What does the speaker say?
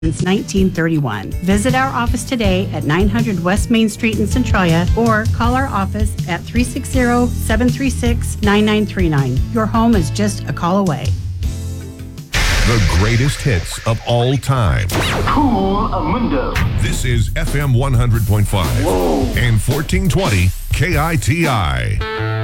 since 1931. Visit our office today at 900 West Main Street in Centralia or call our office at 360-736-9939. Your home is just a call away. The greatest hits of all time. Cool Mundo. This is FM 100.5 and 1420 KITI.